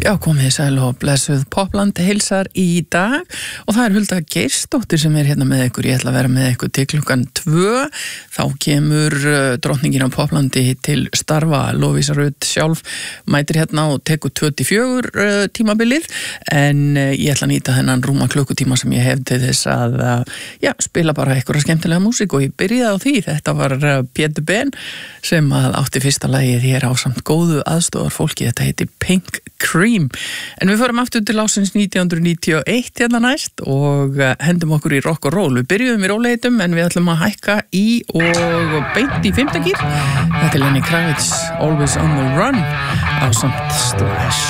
Já, komið sæl og blessuð Popland heilsar í dag og það Hulda Geirsdóttir sem hérna með ykkur. Ég ætla að vera með ykkur til klukkan 2. Þá kemur drottningin á Poplandi til starfa. Lovísa Rut sjálf mætir hérna og tekur 24 tímabilið en ég ætla að nýta þennan rúma klukkutíma sem ég hef til þess að spila bara einhverja skemmtilega músík og ég byrjaði á því. Þetta var Pétur Ben sem að átti fyrsta lagið hér á samt góðu aðstofar fólki. Þetta heiti Pink Cream. En við förum aftur til ásins 1991 hérna næst og hendum okkur í rock og roll. Við byrjuðum í róleitum en við ætlum að hækka í og beint í 5. gír. Þetta Lenny Kravitz, Always on the Run á samt Slash.